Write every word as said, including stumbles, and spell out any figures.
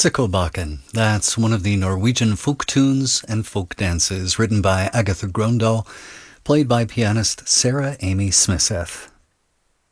Sickelbakken. That's one of the Norwegian folk tunes and folk dances written by Agatha Grøndahl, played by pianist Sarah Amy Smithseth.